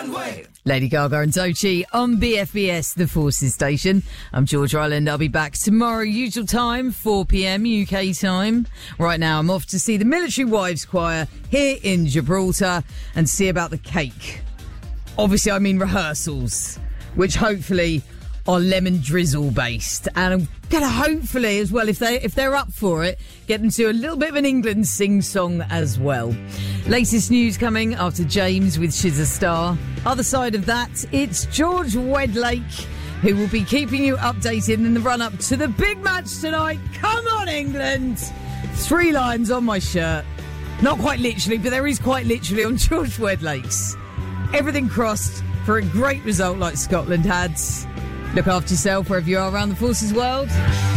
Runway. Lady Gaga and Doechii on BFBS, the Forces station. I'm George Ryland. I'll be back tomorrow, usual time, 4 p.m. UK time. Right now, I'm off to see the Military Wives Choir here in Gibraltar and see about the cake. Obviously, I mean rehearsals, which hopefully are lemon drizzle based, and I'm gonna hopefully as well, if they're up for it, get them to do a little bit of an England sing song as well. Latest news coming after James with She's a Star. Other side of that, it's George Wedlake who will be keeping you updated in the run up to the big match tonight. Come on, England! 3 lines on my shirt, not quite literally, but there is quite literally on George Wedlake's. Everything crossed for a great result like Scotland had. Look after yourself wherever you are around the Forces world.